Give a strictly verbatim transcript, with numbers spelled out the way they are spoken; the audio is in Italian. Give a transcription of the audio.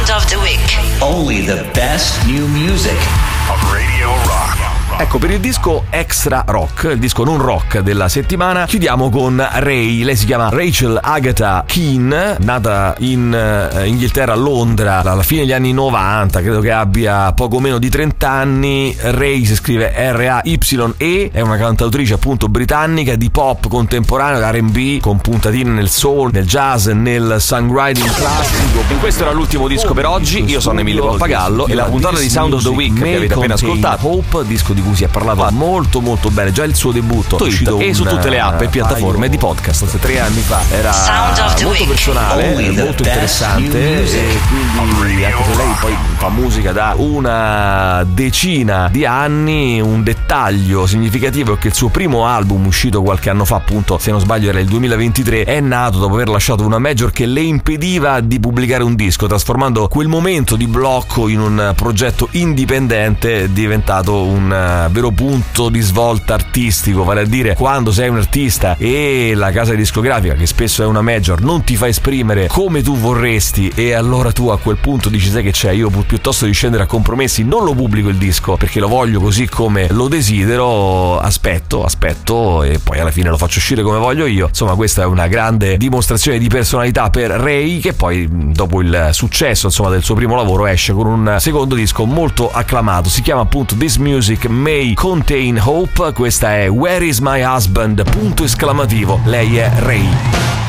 Sound of the Week. Only the best new music on Radio Rock. Ecco, per il disco Extra Rock, il disco non rock della settimana, chiudiamo con Ray. Lei si chiama Rachel Agatha Keane, nata in eh, Inghilterra, a Londra, alla fine degli anni novanta, credo che abbia poco meno di trenta anni. Ray si scrive R A Y E, è una cantautrice appunto britannica di pop contemporaneo, R and B, con puntatine nel soul, nel jazz, nel songwriting classico. Questo era l'ultimo disco per oggi. Io sono Emilio Pappagallo e la puntata di Sound of the Week che avete appena ascoltato, Hope, disco di cui si è parlato molto molto bene, già il suo debutto è uscito e su tutte le app e piattaforme di podcast. Forse tre anni fa era molto personale, molto interessante, e quindi anche se lei poi fa musica da una decina di anni, un dettaglio significativo è che il suo primo album, uscito qualche anno fa, appunto se non sbaglio era il duemilaventitré, è nato dopo aver lasciato una major che le impediva di pubblicare un disco, trasformando quel momento di blocco in un progetto indipendente diventato un vero punto di svolta artistico. Vale a dire, quando sei un artista e la casa discografica, che spesso è una major, non ti fa esprimere come tu vorresti, e allora tu a quel punto dici: sai che c'è, io piuttosto di scendere a compromessi non lo pubblico il disco perché lo voglio così come lo desidero, aspetto aspetto e poi alla fine lo faccio uscire come voglio io. Insomma, questa è una grande dimostrazione di personalità per Ray, che poi dopo il successo insomma del suo primo lavoro esce con un secondo disco molto acclamato, si chiama appunto This Music May Contain Hope. Questa è Where Is My Husband? Punto esclamativo. Lei è Ray.